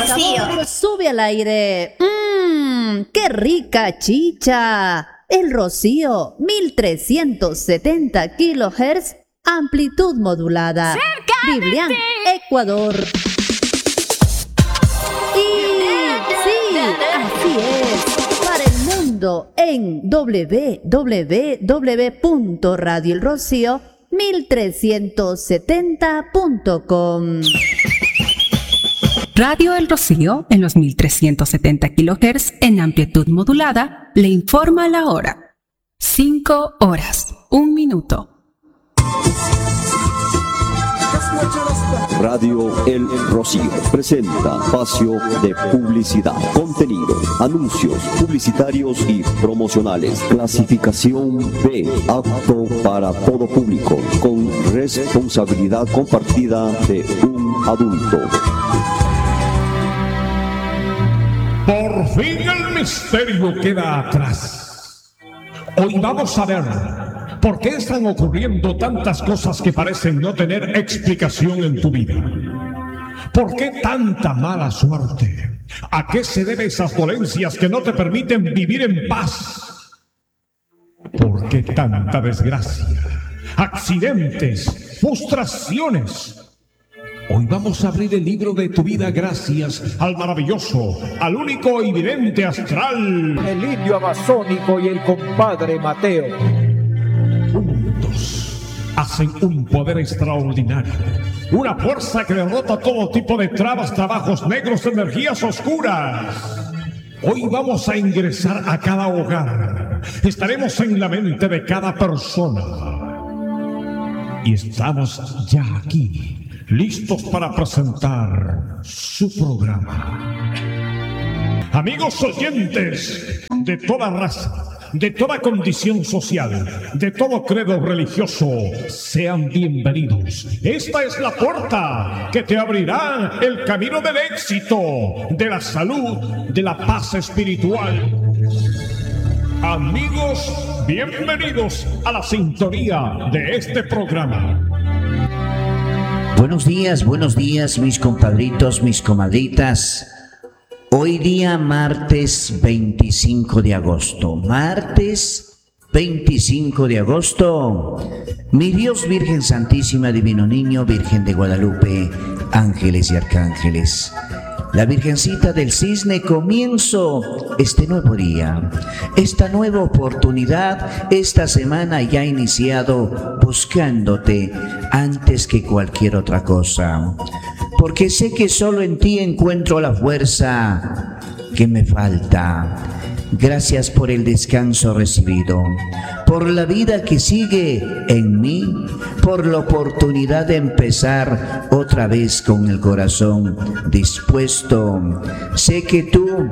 Rocío. Sube al aire. ¡Qué rica chicha! El Rocío, 1370 kHz, amplitud modulada. Biblián, Ecuador. Y sí, así es. Para el mundo en www.radioelrocío1370.com. Radio El Rocío, en los 1370 kHz en amplitud modulada, le informa la hora. 5 horas, 1 minuto. Radio El Rocío presenta espacio de publicidad, contenido, anuncios publicitarios y promocionales. Clasificación B, apto para todo público, con responsabilidad compartida de un adulto. Por fin el misterio queda atrás. Hoy vamos a ver por qué están ocurriendo tantas cosas que parecen no tener explicación en tu vida. ¿Por qué tanta mala suerte? ¿A qué se deben esas dolencias que no te permiten vivir en paz? ¿Por qué tanta desgracia? Accidentes, frustraciones. Hoy vamos a abrir el libro de tu vida gracias al maravilloso, al único y vidente astral, el indio amazónico y el compadre Mateo. Juntos hacen un poder extraordinario, una fuerza que derrota todo tipo de trabas, trabajos negros, energías oscuras. Hoy vamos a ingresar a cada hogar, estaremos en la mente de cada persona y estamos ya aquí, listos para presentar su programa. Amigos oyentes de toda raza, de toda condición social, de todo credo religioso, sean bienvenidos. Esta es la puerta que te abrirá el camino del éxito, de la salud, de la paz espiritual. Amigos, bienvenidos a la sintonía de este programa. Buenos días, mis compadritos, mis comadritas. Hoy día martes 25 de agosto. Martes 25 de agosto. Mi Dios, Virgen Santísima, Divino Niño, Virgen de Guadalupe, ángeles y arcángeles. La Virgencita del Cisne, comienzo este nuevo día, esta nueva oportunidad. Esta semana ya he iniciado buscándote antes que cualquier otra cosa, porque sé que solo en ti encuentro la fuerza que me falta. Gracias por el descanso recibido, por la vida que sigue en mí, por la oportunidad de empezar otra vez con el corazón dispuesto. Sé que tú,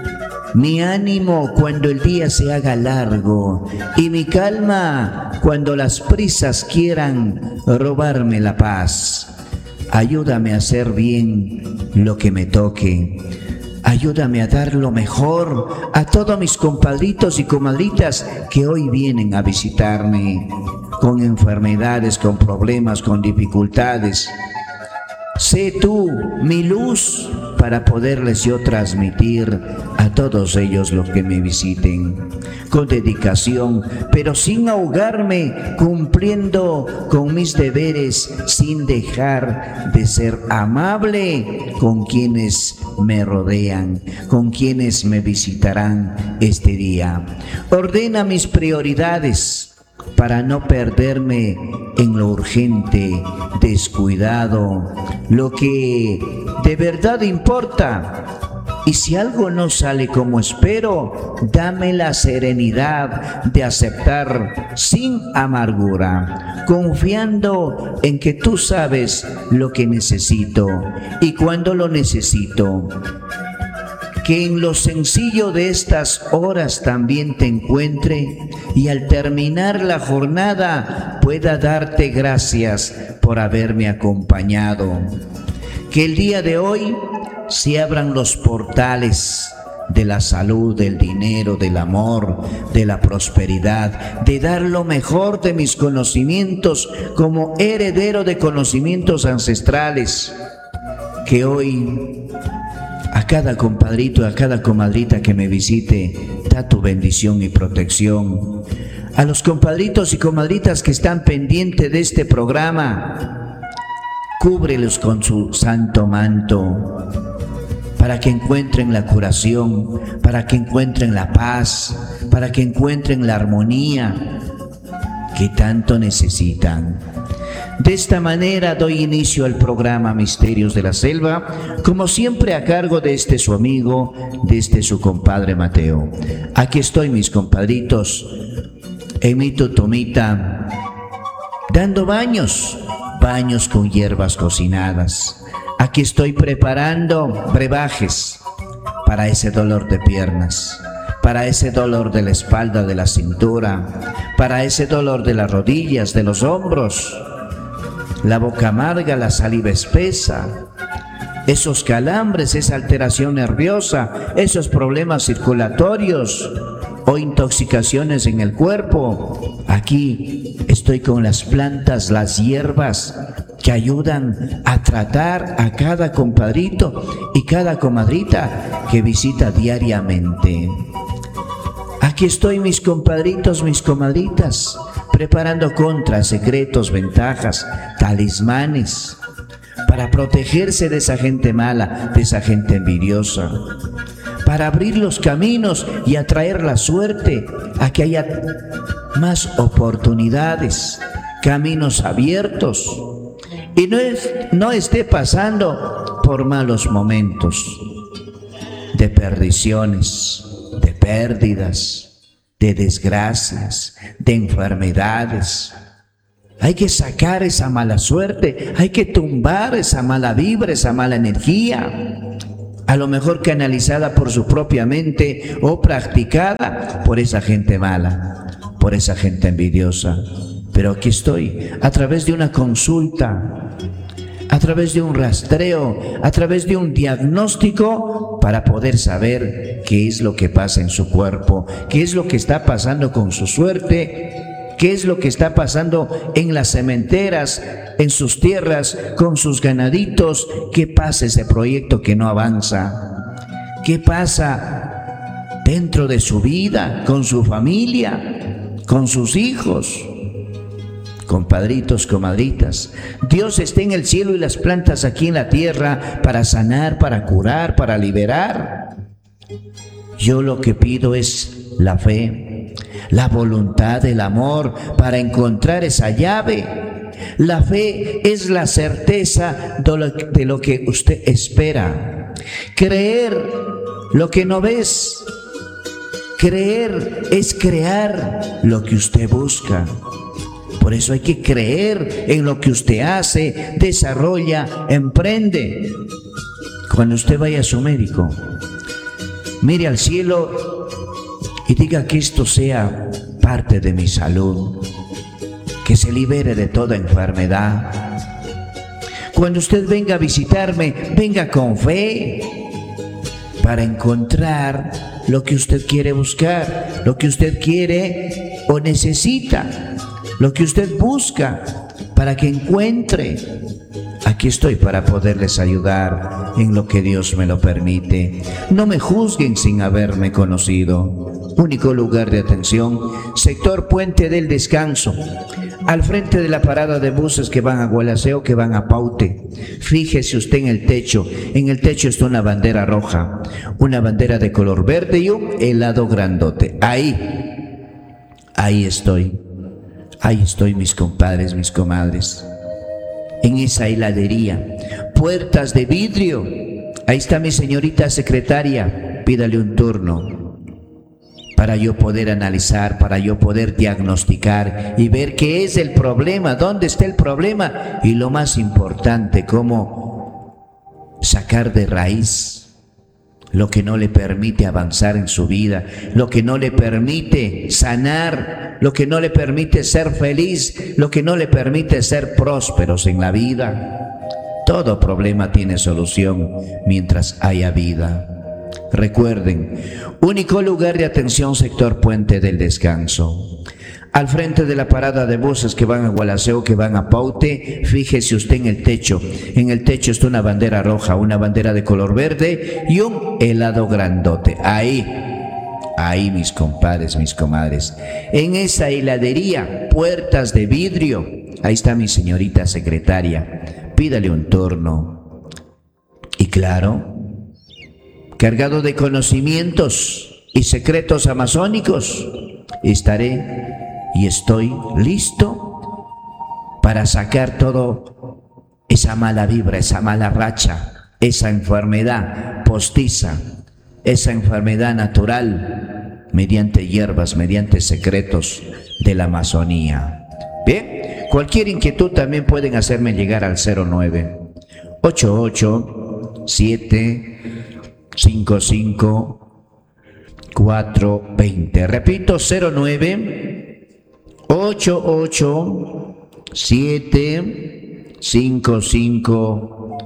mi ánimo cuando el día se haga largo y mi calma cuando las prisas quieran robarme la paz. Ayúdame a hacer bien lo que me toque. Ayúdame a dar lo mejor a todos mis compadritos y comadritas que hoy vienen a visitarme con enfermedades, con problemas, con dificultades. Sé tú mi luz para poderles yo transmitir a todos ellos lo que me visiten con dedicación, pero sin ahogarme, cumpliendo con mis deberes, sin dejar de ser amable con quienes me rodean, con quienes me visitarán este día. Ordena mis prioridades para no perderme en lo urgente, descuidado, lo que de verdad importa. Y si algo no sale como espero, dame la serenidad de aceptar sin amargura, confiando en que tú sabes lo que necesito y cuándo lo necesito. Que en lo sencillo de estas horas también te encuentre y al terminar la jornada pueda darte gracias por haberme acompañado. Que el día de hoy se abran los portales de la salud, del dinero, del amor, de la prosperidad, de dar lo mejor de mis conocimientos como heredero de conocimientos ancestrales. Que hoy A cada compadrito, a cada comadrita que me visite, da tu bendición y protección. A los compadritos y comadritas que están pendientes de este programa, cúbrelos con su santo manto, para que encuentren la curación, para que encuentren la paz, para que encuentren la armonía que tanto necesitan. De esta manera doy inicio al programa Misterios de la Selva, como siempre a cargo de su amigo, de su compadre Mateo. Aquí estoy, mis compadritos, en mi tutumita, dando baños con hierbas cocinadas. Aquí estoy preparando brebajes para ese dolor de piernas, para ese dolor de la espalda, de la cintura, para ese dolor de las rodillas, de los hombros, la boca amarga, la saliva espesa, esos calambres, esa alteración nerviosa, esos problemas circulatorios o intoxicaciones en el cuerpo. Aquí estoy con las plantas, las hierbas que ayudan a tratar a cada compadrito y cada comadrita que visita diariamente. Aquí estoy, mis compadritos, mis comadritas, preparando contras, secretos, ventajas, talismanes, para protegerse de esa gente mala, de esa gente envidiosa, para abrir los caminos y atraer la suerte a que haya más oportunidades, caminos abiertos, y no esté pasando por malos momentos de perdiciones, de pérdidas, de desgracias, de enfermedades. Hay que sacar esa mala suerte, hay que tumbar esa mala vibra, esa mala energía, a lo mejor canalizada por su propia mente o practicada por esa gente mala, por esa gente envidiosa. Pero aquí estoy, a través de una consulta, a través de un rastreo, a través de un diagnóstico, para poder saber qué es lo que pasa en su cuerpo, qué es lo que está pasando con su suerte, qué es lo que está pasando en las cementeras, en sus tierras, con sus ganaditos, qué pasa ese proyecto que no avanza, qué pasa dentro de su vida, con su familia, con sus hijos. Compadritos, comadritas, Dios está en el cielo y las plantas aquí en la tierra para sanar, para curar, para liberar. Yo lo que pido es la fe, la voluntad, el amor para encontrar esa llave. La fe es la certeza de lo que usted espera. Creer lo que no ves. Creer es crear lo que usted busca. Por eso hay que creer en lo que usted hace, desarrolla, emprende. Cuando usted vaya a su médico, mire al cielo y diga que esto sea parte de mi salud, que se libere de toda enfermedad. Cuando usted venga a visitarme, venga con fe para encontrar lo que usted quiere buscar, lo que usted quiere o necesita. Lo que usted busca para que encuentre. Aquí estoy para poderles ayudar en lo que Dios me lo permite. No me juzguen sin haberme conocido. Único lugar de atención, sector Puente del Descanso, al frente de la parada de buses que van a Gualaceo, que van a Paute. Fíjese usted en el techo. En el techo está una bandera roja, una bandera de color verde y un helado grandote. Ahí estoy. Ahí estoy, mis compadres, mis comadres, en esa heladería, puertas de vidrio. Ahí está mi señorita secretaria, pídale un turno para yo poder analizar, para yo poder diagnosticar y ver qué es el problema, dónde está el problema y lo más importante, cómo sacar de raíz lo que no le permite avanzar en su vida, lo que no le permite sanar, lo que no le permite ser feliz, lo que no le permite ser prósperos en la vida. Todo problema tiene solución mientras haya vida. Recuerden, único lugar de atención, sector Puente del Descanso. al frente de la parada de buses que van a Gualaceo, que van a Paute, fíjese usted en el techo. En el techo está una bandera roja, una bandera de color verde y un helado grandote. Ahí mis compadres, mis comadres. En esa heladería, puertas de vidrio, ahí está mi señorita secretaria. Pídale un turno. Y claro, cargado de conocimientos y secretos amazónicos, estaré y estoy listo para sacar todo esa mala vibra, esa mala racha, esa enfermedad postiza, esa enfermedad natural, mediante hierbas, mediante secretos de la Amazonía. Bien, cualquier inquietud también pueden hacerme llegar al 09 88 755 420. Repito, 09 88 755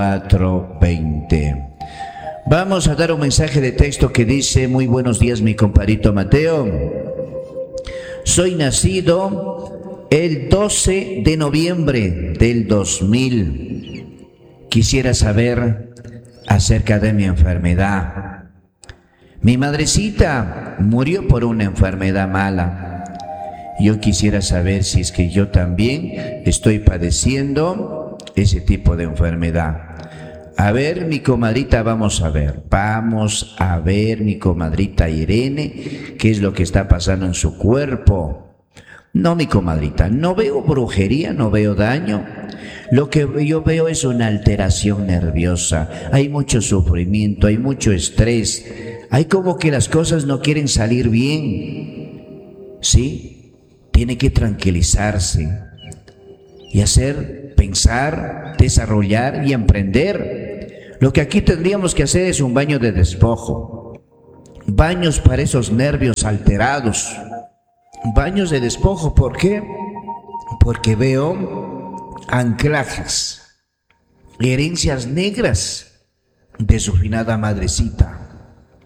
420. Vamos a dar un mensaje de texto que dice: muy buenos días, mi compadrito Mateo. Soy nacido el 12 de noviembre del 2000. Quisiera saber acerca de mi enfermedad. Mi madrecita murió por una enfermedad mala. Yo quisiera saber si es que yo también estoy padeciendo ese tipo de enfermedad. A ver, mi comadrita, vamos a ver, mi comadrita Irene, qué es lo que está pasando en su cuerpo. No, mi comadrita, no veo brujería, no veo daño. Lo que yo veo es una alteración nerviosa. Hay mucho sufrimiento, hay mucho estrés. Hay como que las cosas no quieren salir bien. ¿Sí? Tiene que tranquilizarse y pensar, desarrollar y emprender. Lo que aquí tendríamos que hacer es un baño de despojo. Baños para esos nervios alterados. Baños de despojo, ¿por qué? Porque veo anclajes, herencias negras de su finada madrecita.